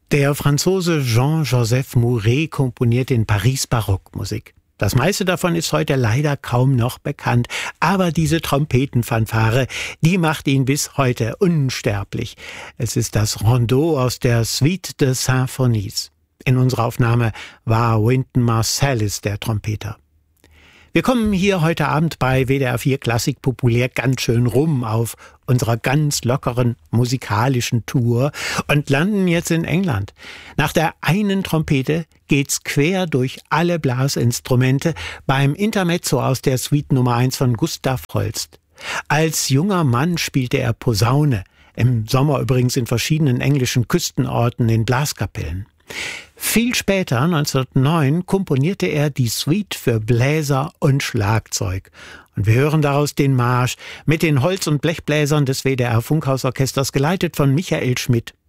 Der Franzose Jean-Joseph Mouret komponiert in Paris Barockmusik. Das meiste davon ist heute leider kaum noch bekannt, aber diese Trompetenfanfare, die macht ihn bis heute unsterblich. Es ist das Rondeau aus der Suite de Symphonies. In unserer Aufnahme war Wynton Marsalis der Trompeter. Wir kommen hier heute Abend bei WDR 4 Klassik populär ganz schön rum auf unserer ganz lockeren musikalischen Tour und landen jetzt in England. Nach der einen Trompete geht's quer durch alle Blasinstrumente beim Intermezzo aus der Suite Nummer 1 von Gustav Holst. Als junger Mann spielte er Posaune, im Sommer übrigens in verschiedenen englischen Küstenorten in Blaskapellen. Viel später, 1909, komponierte er die Suite für Bläser und Schlagzeug. Und wir hören daraus den Marsch mit den Holz- und Blechbläsern des WDR Funkhausorchesters, geleitet von Michael Schmidt.